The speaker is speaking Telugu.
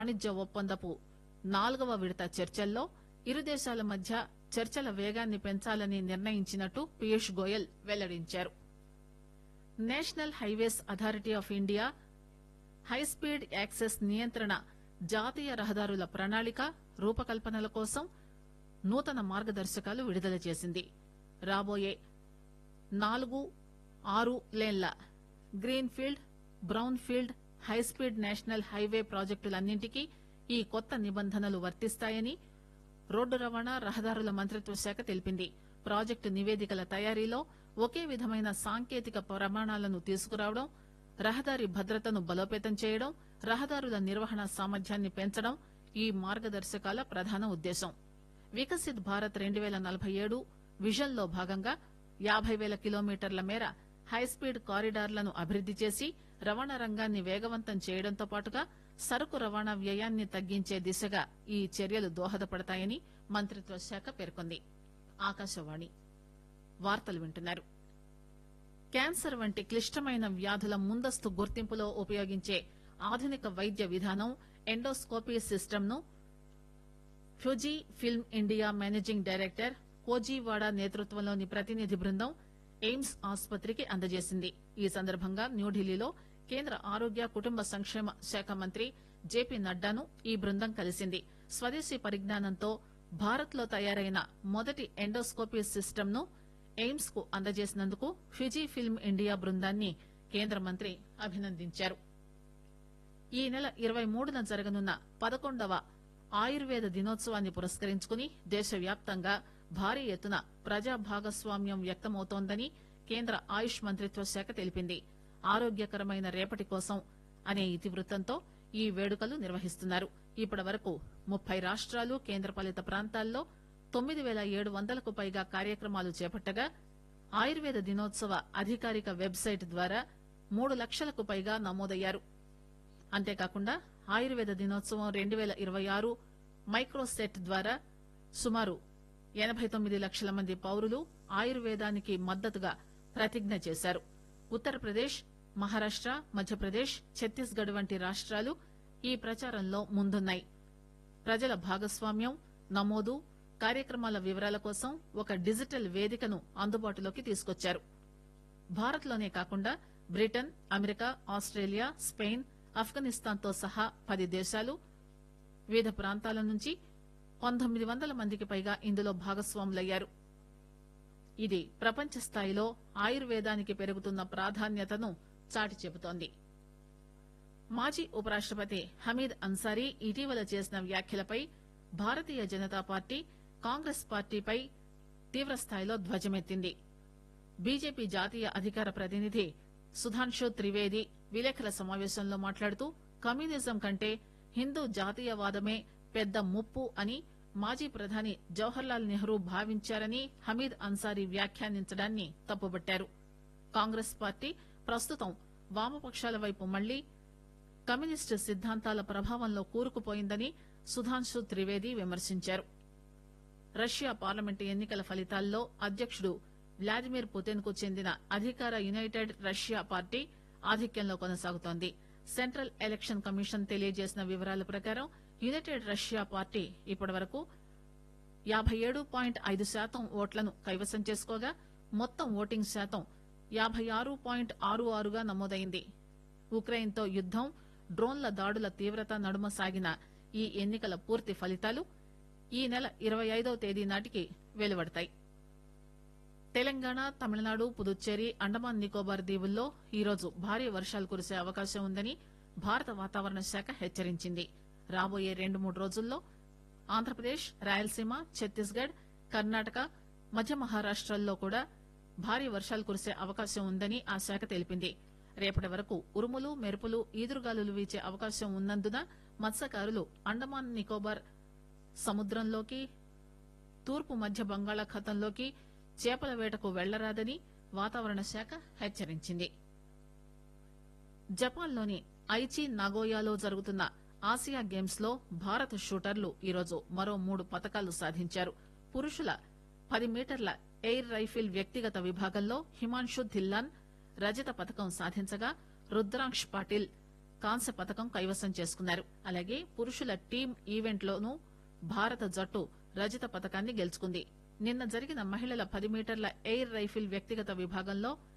వాణిజ్య ఒప్పందపు 4వ విడత చర్చల్లో ఇరు దేశాల మధ్య చర్చల వేగాన్ని పెంచాలని నిర్ణయించినట్టు పీయూష్ గోయల్ వెల్లడించారు. National highways authority of India high speed access నియంత్రణ జాతీయ రహదారుల ప్రణాళిక రూపకల్పనల కోసం నూతన మార్గదర్శకాలు విడుదల చేసింది. రాబోయే 4-6 లేన్ల green field, brown field high speed national highway ప్రాజెక్టులన్నింటికీ ఈ కొత్త నిబంధనలు వర్తిస్తాయని రోడ్డు రవాణా రహదారుల మంత్రిత్వ శాఖ తెలిపింది. ప్రాజెక్టు నివేదికల తయారీలో ఒకే విధమైన సాంకేతిక ప్రమాణాలను తీసుకురావడం, రహదారి భద్రతను బలోపేతం చేయడం, రహదారుల నిర్వహణ సామర్థ్యాన్ని పెంచడం ఈ మార్గదర్శకాల ప్రధాన ఉద్దేశం. వికసిత్ భారత్ 2047 విజన్ లో భాగంగా 50,000 కిలోమీటర్ల మేర హైస్పీడ్ కారిడార్లను అభివృద్ది చేసి రవాణా రంగాన్ని వేగవంతం చేయడంతో పాటుగా సరుకు రవాణా వ్యయాన్ని తగ్గించే దిశగా ఈ చర్యలు దోహదపడతాయని మంత్రిత్వ శాఖ పేర్కొంది. ఆకాశవాణి వార్తలు వింటున్నారు. క్యాన్సర్ వంటి క్లిష్టమైన వ్యాధుల ముందస్తు గుర్తింపులో ఉపయోగించే ఆధునిక వైద్య విధానం ఎండోస్కోపీ సిస్టమ్ ను Fuji film India managing director కోజీవాడ నేతృత్వంలోని ప్రతినిధి బృందం ఎయిమ్స్ ఆసుపత్రికి అందజేసింది. ఈ సందర్భంగా న్యూఢిల్లీలో కేంద్ర ఆరోగ్య కుటుంబ సంక్షేమ శాఖ మంత్రి జేపీ నడ్డాను ఈ బృందం కలిసింది. స్వదేశీ పరిజ్ఞానంతో భారత్ లో తయారైన మొదటి ఎండోస్కోపీ సిస్టమ్ ను ఎయిమ్స్ కు అందజేసినందుకు ఫిజీ ఫిల్మ్ ఇండియా బృందాన్ని కేంద్ర మంత్రి అభినందించారు. ఈ నెల 23న జరగనున్న 11వ ఆయుర్వేద దినోత్సవాన్ని పురస్కరించుకుని దేశవ్యాప్తంగా భారీ ఎత్తున ప్రజా భాగస్వామ్యం వ్యక్తమవుతోందని కేంద్ర ఆయుష్ మంత్రిత్వ శాఖ తెలిపింది. ఆరోగ్యకరమైన రేపటి కోసం అనే ఇతివృత్తంతో ఈ వేడుకలు నిర్వహిస్తున్నారు. ఇప్పటి వరకు 30 రాష్ట్రాలు కేంద్రపాలిత ప్రాంతాల్లో 9,700కు పైగా కార్యక్రమాలు చేపట్టగా ఆయుర్వేద దినోత్సవ అధికారిక వెబ్సైట్ ద్వారా 3 లక్షలకు పైగా నమోదయ్యారు. అంతేకాకుండా ఆయుర్వేద దినోత్సవం 2026 మైక్రోసెట్ ద్వారా సుమారు 89 లక్షల మంది పౌరులు ఆయుర్వేదానికి మద్దతుగా ప్రతిజ్ఞ చేశారు. ఉత్తరప్రదేశ్, మహారాష్ట, మధ్యప్రదేశ్, ఛత్తీస్గఢ్ వంటి రాష్ట్రాలు ఈ ప్రచారంలో ముందున్నాయి. ప్రజల భాగస్వామ్యం, నమోదు, కార్యక్రమాల వివరాల కోసం ఒక డిజిటల్ వేదికను అందుబాటులోకి తీసుకొచ్చారు. భారత్ లోనే కాకుండా Britain, America, Australia, Spain, Afghanistan తో సహా 10 దేశాలు, వివిధ ప్రాంతాల నుంచి 1900 మందికి పైగా ఇందులో భాగస్వాములయ్యారు. ఇది ప్రపంచ స్థాయిలో ఆయుర్వేదానికి పెరుగుతున్న ప్రాధాన్యతను చాటి చెబుతోంది. మాజీ ఉపరాష్టపతి హమీద్ అన్సారీ ఇటీవల చేసిన వ్యాఖ్యలపై భారతీయ జనతా పార్టీ కాంగ్రెస్ పార్టీపై తీవ్రస్థాయిలో ధ్వజమెత్తింది. బీజేపీ జాతీయ అధికార ప్రతినిధి సుధాంశు త్రివేది విలేకరుల సమావేశంలో మాట్లాడుతూ కమ్యూనిజం కంటే హిందూ జాతీయవాదమే పెద్ద ముప్పు అని మాజీ ప్రధాని జవహర్లాల్ నెహ్రూ భావించారని హమీద్ అన్సారీ వ్యాఖ్యానించడాన్ని తప్పుబట్టారు. కాంగ్రెస్ పార్టీ ప్రస్తుతం వామపక్షాల వైపు మళ్లీ కమ్యూనిస్టు సిద్దాంతాల ప్రభావంలో కూరుకుపోయిందని సుధాంశు త్రివేది విమర్శించారు. రష్యా పార్లమెంటు ఎన్నికల ఫలితాల్లో అధ్యకుడు వ్లాదిమిర్ పుతిన్ కు చెందిన అధికార యునైటెడ్ రష్యా పార్టీ ఆధిక్యంలో కొనసాగుతోంది. సెంట్రల్ ఎలక్షన్ కమిషన్ తెలియజేసిన వివరాల ప్రకారం యునైటెడ్ రష్యా పార్టీ ఇప్పటివరకు 57.5% ఓట్లను కైవసం చేసుకోగా మొత్తం ఓటింగ్ శాతం 56.66గా నమోదైంది. ఉక్రెయిన్ తో యుద్దం, డ్రోన్ల దాడుల తీవ్రత నడుమ సాగిన ఈ ఎన్నికల పూర్తి ఫలితాలు ఈ నెల 25వ తేదీ నాటికి వెలువడతాయి. తెలంగాణ, తమిళనాడు, పుదుచ్చేరి, అండమాన్ నికోబార్ దీవుల్లో ఈరోజు భారీ వర్షాలు కురిసే అవకాశం ఉందని భారత వాతావరణ శాఖ హెచ్చరించింది. రాబోయే 2-3 రోజుల్లో ఆంధ్రప్రదేశ్, రాయలసీమ, ఛత్తీస్గఢ్, కర్ణాటక, మధ్య మహారాష్టల్లో కూడా భారీ వర్షాలు కురిసే అవకాశం ఉందని ఆ శాఖ తెలిపింది. రేపటి వరకు ఉరుములు, మెరుపులు, ఈదురుగాలులు వీచే అవకాశం ఉన్నందున మత్స్యకారులు అండమాన్ నికోబార్ సముద్రంలోకి, తూర్పు మధ్య బంగాళాఖాతంలోకి చేపల వేటకు వెళ్లరాదని వాతావరణ శాఖ హెచ్చరించింది. జపాన్లోని ఐచి నగోయాలో జరుగుతున్న ఆసియా గేమ్స్ లో భారత షూటర్లు ఈరోజు మరో 3 పతకాలు సాధించారు. పురుషుల 10 మీటర్ల ఎయిర్ రైఫిల్ వ్యక్తిగత విభాగంలో హిమాన్షు ధిల్లాన్ రజత పతకం సాధించగా రుద్రాంశ్ పాటిల్ కాంస్య పతకం కైవసం చేసుకున్నారు. అలాగే పురుషుల టీం ఈవెంట్ లోనూ భారత జట్టు రజత పతకాన్ని గెలుచుకుంది. నిన్న జరిగిన మహిళల 10 మీటర్ల ఎయిర్ రైఫిల్ వ్యక్తిగత విభాగంలో